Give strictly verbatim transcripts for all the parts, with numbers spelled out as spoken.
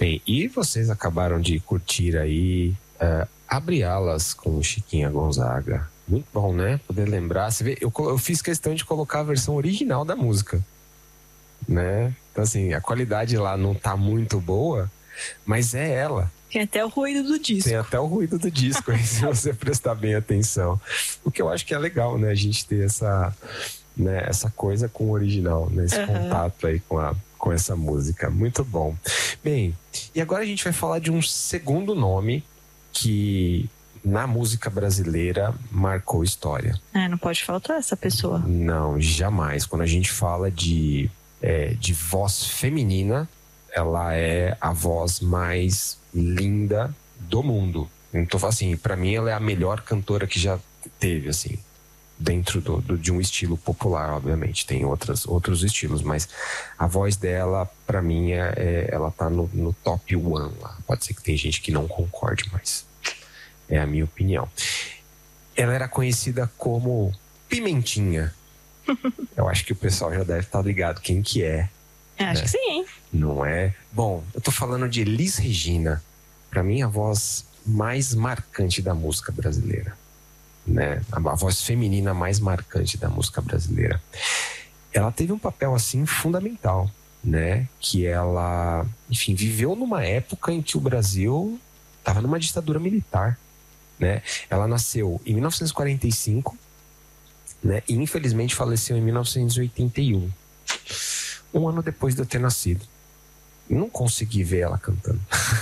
Bem, e vocês acabaram de curtir aí uh, Abre Alas com Chiquinha Gonzaga. Muito bom, né? Poder lembrar. Você vê, eu, eu fiz questão de colocar a versão original da música, né? Então, assim, a qualidade lá não tá muito boa, mas é ela. Tem até o ruído do disco. Tem até o ruído do disco, aí, se você prestar bem atenção. O que eu acho que é legal, né? A gente ter essa, né, essa coisa com o original, né? Esse uhum. contato aí com, a, com essa música. Muito bom. Bem, e agora a gente vai falar de um segundo nome que na música brasileira marcou história. É, não pode faltar essa pessoa. Não, jamais. Quando a gente fala de, é, de voz feminina, ela é a voz mais linda do mundo. Então, assim, pra mim ela é a melhor cantora que já teve, assim, dentro do, do, de um estilo popular, obviamente. Tem outras, outros estilos, mas a voz dela, pra mim, é, é, ela tá no, no top one lá. Pode ser que tem gente que não concorde, mas é a minha opinião. Ela era conhecida como Pimentinha. Eu acho que o pessoal já deve estar ligado quem que é. Eu acho né? que sim. Não é? Bom, eu tô falando de Elis Regina. Pra mim, a voz mais marcante da música brasileira, né? A voz feminina mais marcante da música brasileira. Ela teve um papel, assim, fundamental, né? Que ela, enfim, viveu numa época em que o Brasil tava numa ditadura militar, né? Ela nasceu em mil novecentos e quarenta e cinco, né? E infelizmente faleceu em mil novecentos e oitenta e um. Um ano depois de eu ter nascido. Não consegui ver ela cantando.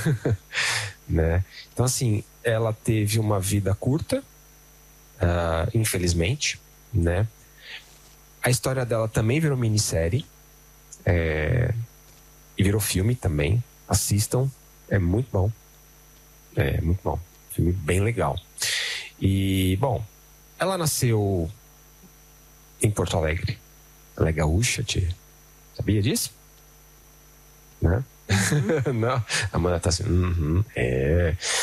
né? Então, assim, ela teve uma vida curta, uh, infelizmente, né? A história dela também virou minissérie, é, e virou filme também. Assistam, é muito bom. É muito bom. Filme bem legal. E, bom, ela nasceu em Porto Alegre. Ela é gaúcha, tia. Sabia disso? Né? Uhum. Não, a Amanda tá assim, uhum, é.